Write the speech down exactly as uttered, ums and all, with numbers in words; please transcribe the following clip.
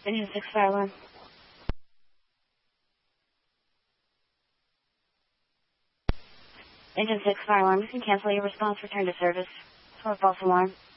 Engine six fire alarm. Engine six fire alarm. You can cancel your response. Return to service. For a false alarm.